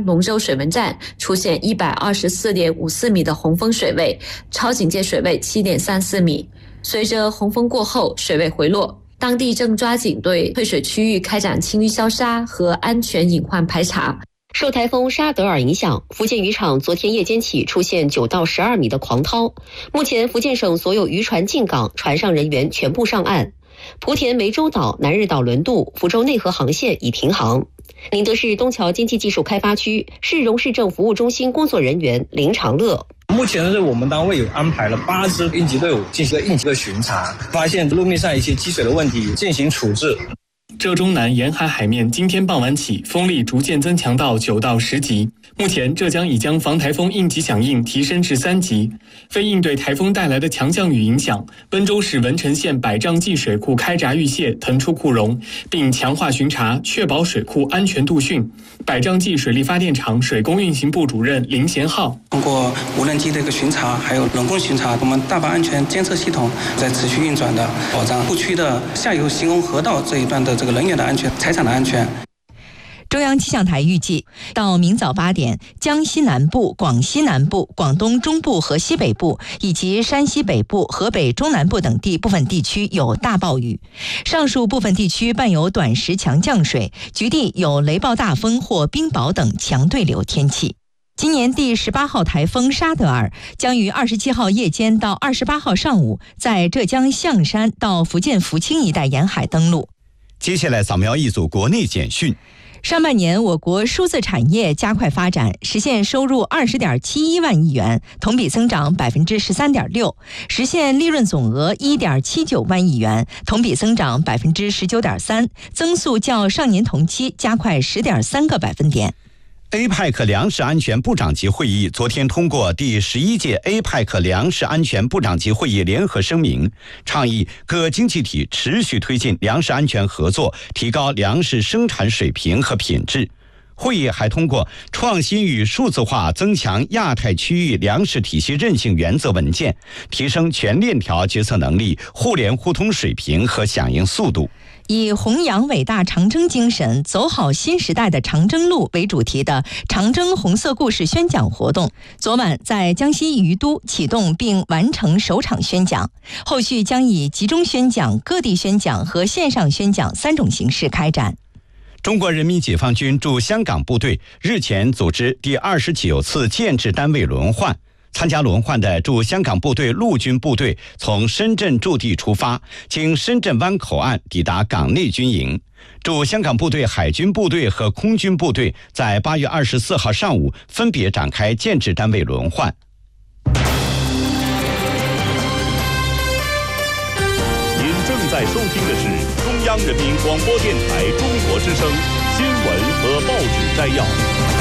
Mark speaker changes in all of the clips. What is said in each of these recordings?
Speaker 1: 龙舟水文站出现124.54米的洪峰水位，超警戒水位7.34米。随着洪峰过后，水位回落，当地正抓紧对退水区域开展清淤消杀和安全隐患排查。
Speaker 2: 受台风沙德尔影响，福建渔场昨天夜间起出现9到12米的狂涛。目前福建省所有渔船进港，船上人员全部上岸。莆田湄洲岛、南日岛轮渡、福州内河航线已停航。宁德市东桥经济技术开发区市容市政服务中心工作人员林长乐。
Speaker 3: 目前是我们单位有安排了8支应急队伍进行应急的巡查，发现路面上一些积水的问题进行处置。
Speaker 4: 浙中南沿海海面今天傍晚起风力逐渐增强到9到10级。目前浙江已将防台风应急响应提升至3级。为应对台风带来的强降雨影响，温州市文成县百丈季水库开闸预泄腾出库容，并强化巡查，确保水库安全度汛。百丈季水利发电厂水工运行部主任林贤浩：
Speaker 5: 通过无人机的一个巡查，还有人工巡查，我们大坝安全监测系统在持续运转的，保障库区的下游行洪河道这一段的这个人员的安全、财产的安全。
Speaker 6: 中央气象台预计，到明早8点，江西南部、广西南部、广东中部和西北部以及山西北部、河北中南部等地部分地区有大暴雨，上述部分地区伴有短时强降水，局地有雷暴大风或冰雹等强对流天气。今年第18号台风沙德尔将于27号夜间到28号上午在浙江象山到福建福清一带沿海登陆。
Speaker 7: 接下来扫描一组国内简讯。
Speaker 6: 上半年，我国数字产业加快发展，实现收入20.71万亿元，同比增长13.6%，实现利润总额1.79万亿元，同比增长19.3%，增速较上年同期加快10.3个百分点。
Speaker 7: APEC 粮食安全部长级会议昨天通过第11届 APEC 粮食安全部长级会议联合声明，倡议各经济体持续推进粮食安全合作，提高粮食生产水平和品质。会议还通过创新与数字化增强亚太区域粮食体系韧性原则文件，提升全链条决策能力、互联互通水平和响应速度。
Speaker 6: 以弘扬伟大长征精神，走好新时代的长征路为主题的长征红色故事宣讲活动，昨晚在江西宜都启动并完成首场宣讲，后续将以集中宣讲、各地宣讲和线上宣讲3种形式开展。
Speaker 7: 中国人民解放军驻香港部队日前组织第29次建制单位轮换。参加轮换的驻香港部队陆军部队从深圳驻地出发，经深圳湾口岸抵达港内军营。驻香港部队海军部队和空军部队在8月24号上午分别展开建制单位轮换。
Speaker 8: 您正在收听的是中央人民广播电台中国之声新闻和报纸摘要。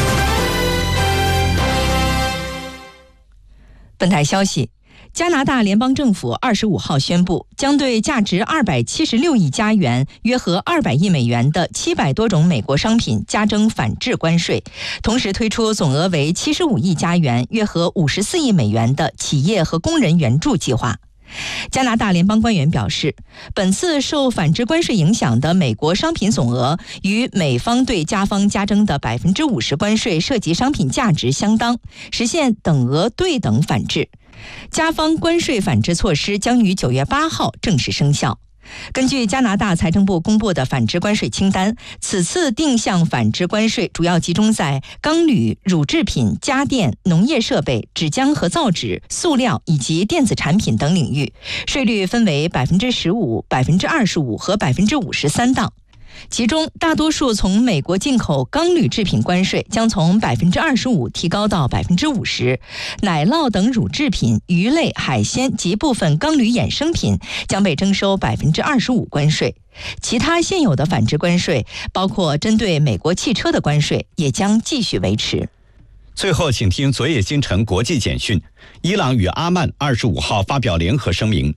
Speaker 6: 本台消息，加拿大联邦政府25号宣布，将对价值276亿加元（约合200亿美元）的700多种美国商品加征反制关税，同时推出总额为75亿加元（约合54亿美元）的企业和工人援助计划。加拿大联邦官员表示，本次受反制关税影响的美国商品总额与美方对加方加征的50%关税涉及商品价值相当，实现等额对等反制。加方关税反制措施将于9月8号正式生效。根据加拿大财政部公布的反制关税清单，此次定向反制关税主要集中在钢铝、乳制品、家电、农业设备、纸浆和造纸、塑料以及电子产品等领域，税率分为15%、25%和53%档。其中，大多数从美国进口钢铝制品关税将从25%提高到50%，奶酪等乳制品、鱼类、海鲜及部分钢铝衍生品将被征收25%关税。其他现有的反制关税，包括针对美国汽车的关税，也将继续维持。
Speaker 7: 最后，请听昨夜星辰国际简讯。伊朗与阿曼25号发表联合声明，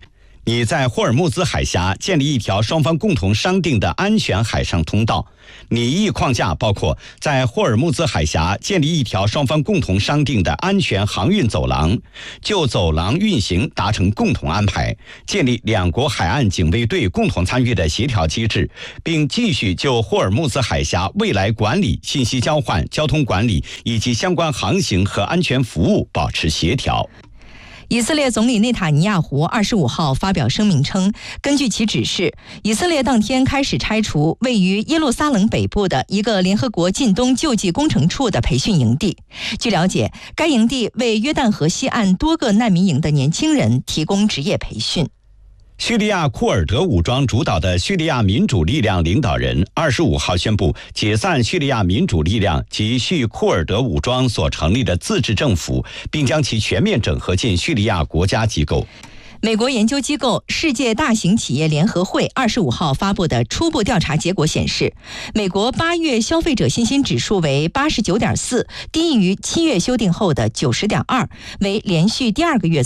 Speaker 7: 拟在霍尔木兹海峡建立一条双方共同商定的安全海上通道。拟议框架包括在霍尔木兹海峡建立一条双方共同商定的安全航运走廊，就走廊运行达成共同安排，建立两国海岸警卫队共同参与的协调机制，并继续就霍尔木兹海峡未来管理、信息交换、交通管理以及相关航行和安全服务保持协调。
Speaker 6: 以色列总理内塔尼亚胡25号发表声明称，根据其指示，以色列当天开始拆除位于耶路撒冷北部的一个联合国近东救济工程处的培训营地。据了解，该营地为约旦河西岸多个难民营的年轻人提供职业培训。
Speaker 7: 叙利亚库尔德武装主导的叙利亚民主力量领导人25号宣布解散叙利亚民主力量及叙库尔德武装所成立的自治政府，并将其全面整合进叙利亚国家机构。
Speaker 6: 美国研究机构世界大型企业联合会25号发布的初步调查结果显示，美国8月消费者信心指数为89.4，低于7月修订后的90.2，为连续第2个月